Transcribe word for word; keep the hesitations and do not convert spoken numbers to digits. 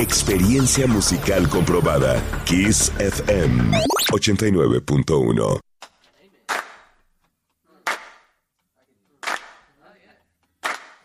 Experiencia musical comprobada. Kiss F M ochenta y nueve punto uno.